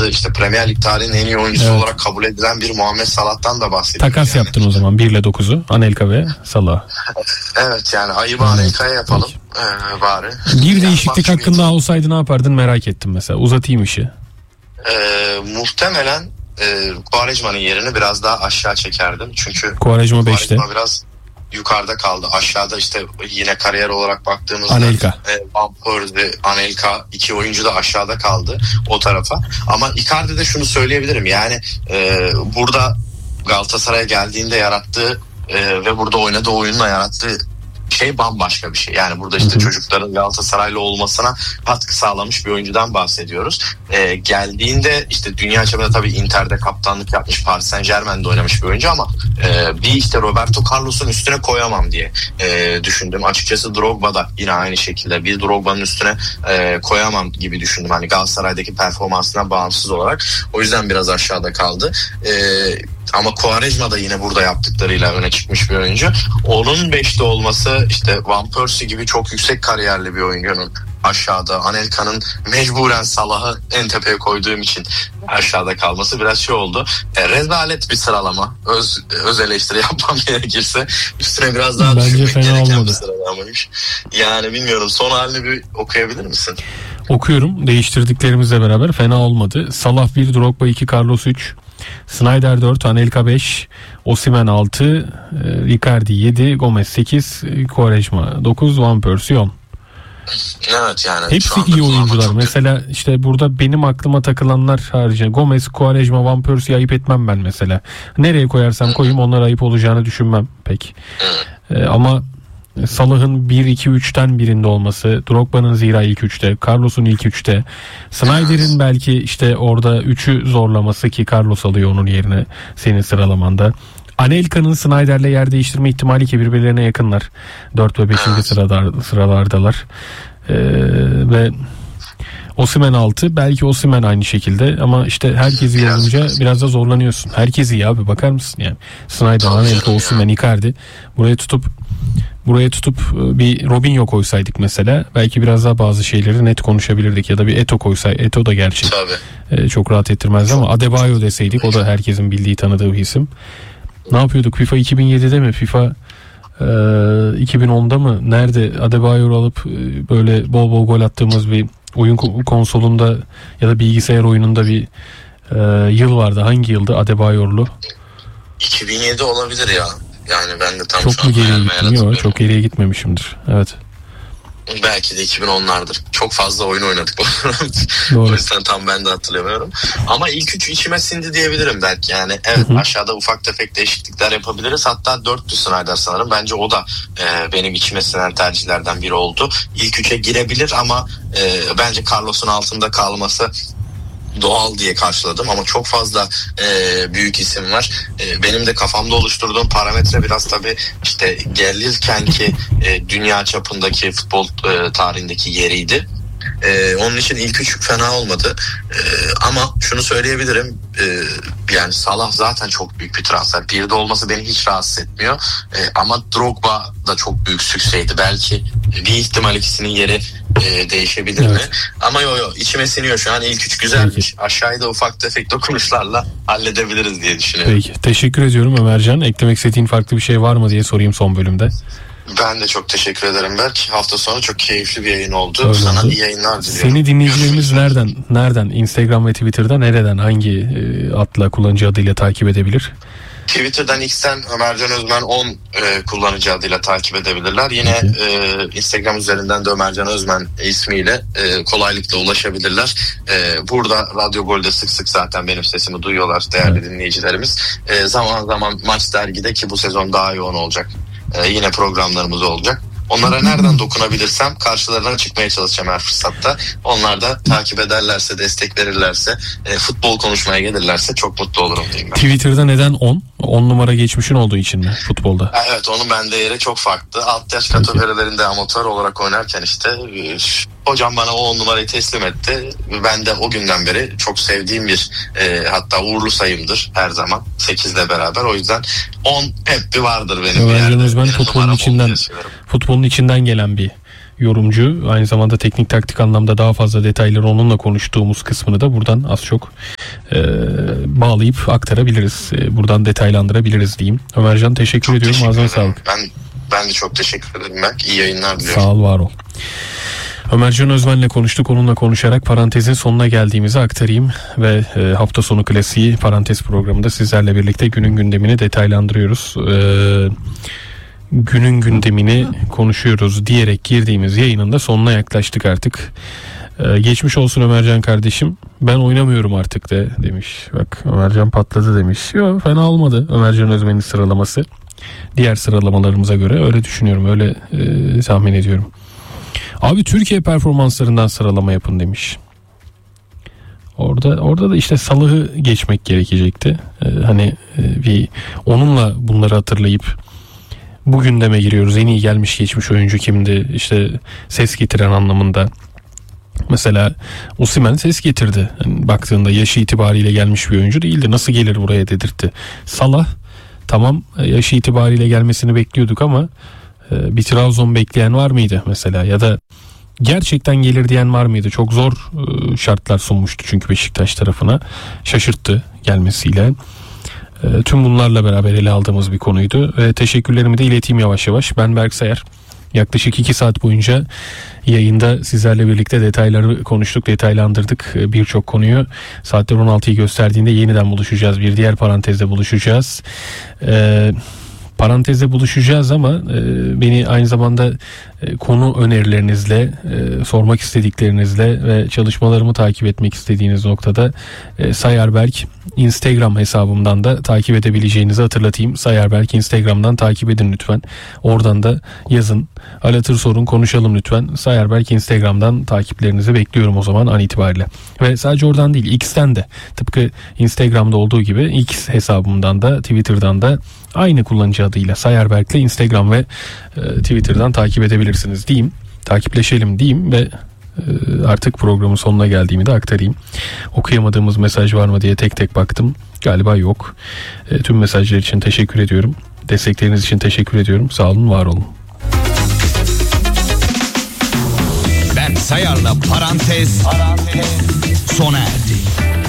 adı işte Premier Lig tarihinin en iyi oyuncusu olarak kabul edilen bir Muhammed Salah'tan da bahsediyoruz. Takas yani. yaptın o zaman 1 ile 9'u Anelka ve Salah. Evet yani ayıbı Anelka'ya yapalım bari. Bir değişiklik hakkında olsaydı ne yapardın merak ettim mesela. Uzatayım işi. Muhtemelen Quaresma'nın yerini biraz daha aşağı çekerdim. Çünkü Quaresma 5'te. biraz yukarıda kaldı. Aşağıda işte yine kariyer olarak baktığımızda Anelka. Van Persie, Anelka 2 oyuncu da aşağıda kaldı o tarafa. Ama Icardi'de şunu söyleyebilirim. Yani burada Galatasaray'a geldiğinde yarattığı ve burada oynadığı oyunla yarattığı şey bambaşka bir şey. Yani burada işte çocukların Galatasaraylı olmasına katkı sağlamış bir oyuncudan bahsediyoruz. Geldiğinde işte dünya çapında tabii Inter'de kaptanlık yapmış, Paris Saint-Germain'de oynamış bir oyuncu ama bir işte Roberto Carlos'un üstüne koyamam diye düşündüm. Açıkçası Drogba da yine aynı şekilde bir Drogba'nın üstüne koyamam gibi düşündüm. Hani Galatasaray'daki performansından bağımsız olarak. O yüzden biraz aşağıda kaldı. Ama Quaresma da yine burada yaptıklarıyla öne çıkmış bir oyuncu. Onun 5'te olması işte Van Persie gibi çok yüksek kariyerli bir oyuncunun aşağıda, Anelka'nın mecburen Salah'ı en tepeye koyduğum için aşağıda kalması biraz şey oldu. Rezalet bir sıralama. Öz eleştiri yapmam gerekirse üstüne biraz daha düşünmek gereken bir sıralamaymış. Yani bilmiyorum, son halini bir okuyabilir misin? Okuyorum. Değiştirdiklerimizle beraber fena olmadı. Salah 1, Drogba 2, Carlos 3, Sneijder 4, Anelka 5, Osimhen 6, Icardi 7, Gomez 8, Quaresma 9, Van Persie 10. Evet yani. Hepsi iyi oyuncular. Mesela işte burada benim aklıma takılanlar harici Gomez, Quaresma, Van Persie'yi ayıp etmem ben mesela. Nereye koyarsam koyayım onlar ayıp olacağını düşünmem pek. Ama Salah'ın 1-2-3'ten birinde olması, Drogba'nın zira ilk 3'te, Carlos'un ilk 3'te, Sneijder'in belki işte orada 3'ü zorlaması ki Carlos alıyor onun yerine senin sıralamanda. Anelka'nın Sneijder'le yer değiştirme ihtimali ki birbirlerine yakınlar. 4 ve 5. sıralardalar. Ve Osimhen 6. Belki Osimhen aynı şekilde ama işte herkesi yorunca biraz da zorlanıyorsun. Herkes iyi abi, bakar mısın yani. Sneijder, Anelka, Osimhen, Icardi. Buraya tutup bir Robinho koysaydık mesela belki biraz daha bazı şeyleri net konuşabilirdik ya da bir Eto'o koysaydık. Eto'o da gerçi çok rahat ettirmezdi ama Adebayo deseydik, o da herkesin bildiği tanıdığı bir isim. Ne yapıyorduk? FIFA 2007'de mi? FIFA 2010'da mı? Nerede Adebayo'yu alıp böyle bol bol gol attığımız bir oyun konsolunda ya da bilgisayar oyununda bir yıl vardı. Hangi yıldı Adebayo'lu? 2007 olabilir ya. Yani ben de tam çok mu geriye gittim? Yok, çok geriye gitmemişimdir. Evet. Belki de 2010'lardır. Çok fazla oyun oynadık. O yüzden tam ben de hatırlamıyorum. Ama ilk 3 içime sindi diyebilirim belki. Yani evet, aşağıda ufak tefek değişiklikler yapabiliriz. Hatta 4'tü Sneijder sanırım. Bence o da benim içime sinen tercihlerden biri oldu. İlk 3'e girebilir ama bence Carlos'un altında kalması doğal diye karşıladım ama çok fazla büyük isim var. Benim de kafamda oluşturduğum parametre biraz tabii işte gelirken ki dünya çapındaki futbol tarihindeki yeriydi. Onun için ilk 3 fena olmadı. Ama şunu söyleyebilirim. Yani Salah zaten çok büyük bir transfer. Bir de olması beni hiç rahatsız etmiyor. Ama Drogba da çok büyük sükseydi. Belki bir ihtimal ikisinin yeri değişebilir mi? Ama içime siniyor şu an. İlk 3 güzelmiş. Peki. Aşağıya da ufak tefek dokunuşlarla halledebiliriz diye düşünüyorum. Peki. Teşekkür ediyorum Ömercan. Eklemek istediğin farklı bir şey var mı diye sorayım son bölümde. Ben de çok teşekkür ederim Berk. Hafta sonu çok keyifli bir yayın oldu. Sana iyi yayınlar diliyorum. Seni dinleyicilerimiz nereden? Instagram ve Twitter'da nereden? Hangi adla, kullanıcı adıyla takip edebilir? Twitter'dan X'ten Ömercan Özmen 10 kullanıcı adıyla takip edebilirler. Yine Instagram üzerinden de Ömercan Özmen ismiyle kolaylıkla ulaşabilirler. Burada Radyo Gol'de sık sık zaten benim sesimi duyuyorlar değerli dinleyicilerimiz. Zaman zaman Maç Dergi'de, ki bu sezon daha yoğun olacak, yine programlarımız olacak. Onlara nereden dokunabilirsem karşılarına çıkmaya çalışacağım her fırsatta. Onlar da takip ederlerse, destek verirlerse, futbol konuşmaya gelirlerse çok mutlu olurum diyeyim ben. Twitter'da neden 10? 10 numara geçmişin olduğu için mi futbolda? Evet, onun bende yeri çok farklı. Alt yaş kategorilerinde amatör olarak oynarken işte hocam bana o 10 numarayı teslim etti. Ben de o günden beri çok sevdiğim bir hatta uğurlu sayımdır her zaman 8'le beraber. O yüzden 10 hep bir vardır benim. Ben futbolun içinden gelen bir yorumcu. Aynı zamanda teknik taktik anlamda daha fazla detayları onunla konuştuğumuz kısmını da buradan az çok bağlayıp aktarabiliriz. Buradan detaylandırabiliriz diyeyim. Ömercan teşekkür Çok ediyorum. Ağzına ederim. sağlık. Ben de çok teşekkür ederim. İyi yayınlar diliyorum. Sağ ol, var ol. Ömercan Özmen'le konuştuk. Onunla konuşarak parantezin sonuna geldiğimizi aktarayım ve hafta sonu klasiği parantez programında sizlerle birlikte günün gündemini detaylandırıyoruz. Günün gündemini konuşuyoruz diyerek girdiğimiz yayının da sonuna yaklaştık artık. Geçmiş olsun Ömercan kardeşim. Ben oynamıyorum artık de demiş. Bak, Ömercan patladı demiş. Yok, fena olmadı Ömercan Özmen'in sıralaması. Diğer sıralamalarımıza göre öyle düşünüyorum. Öyle tahmin ediyorum. Abi Türkiye performanslarından sıralama yapın demiş. Orada da işte Salah'ı geçmek gerekecekti. Bir onunla bunları hatırlayıp bu gündeme giriyoruz. En iyi gelmiş geçmiş oyuncu kimdi? İşte ses getiren anlamında. Mesela Osimhen ses getirdi. Yani baktığında yaşı itibariyle gelmiş bir oyuncu değildi. Nasıl gelir buraya dedirtti. Salah tamam, yaşı itibariyle gelmesini bekliyorduk ama bir Trabzon bekleyen var mıydı mesela, ya da gerçekten gelir diyen var mıydı? Çok zor şartlar sunmuştu çünkü Beşiktaş tarafına, şaşırttı gelmesiyle. Tüm bunlarla beraber ele aldığımız bir konuydu. Teşekkürlerimi de ileteyim yavaş yavaş. Ben Berk Sayar. Yaklaşık 2 saat boyunca yayında sizlerle birlikte detayları konuştuk, detaylandırdık birçok konuyu. Saatler 16'yı gösterdiğinde yeniden buluşacağız. Bir diğer parantezde buluşacağız. Parantezde buluşacağız ama beni aynı zamanda konu önerilerinizle, sormak istediklerinizle ve çalışmalarımı takip etmek istediğiniz noktada Sayarberk Instagram hesabımdan da takip edebileceğinizi hatırlatayım. Sayarberk Instagram'dan takip edin lütfen. Oradan da yazın. Alatır sorun, konuşalım lütfen. Sayarberk Instagram'dan takiplerinizi bekliyorum o zaman an itibariyle. Ve sadece oradan değil, X'ten de, tıpkı Instagram'da olduğu gibi X hesabımdan da, Twitter'dan da aynı kullanıcı adıyla Sayarberk'le Instagram ve Twitter'dan takip edebilirsiniz diyeyim. Takipleşelim diyeyim ve artık programın sonuna geldiğimi de aktarayım. Okuyamadığımız mesaj var mı diye tek tek baktım. Galiba yok. Tüm mesajlar için teşekkür ediyorum. Destekleriniz için teşekkür ediyorum. Sağ olun, var olun. Ben Sayar'la parantez sona erdi.